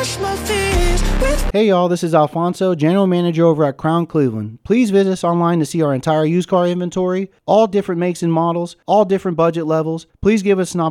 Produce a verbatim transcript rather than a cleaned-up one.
crush my fears with. Hey y'all, this is Alfonso, General Manager over at Crown Cleveland. Please visit us online to see our entire used car inventory, all different makes and models, all different budget levels. Please give us an opportunity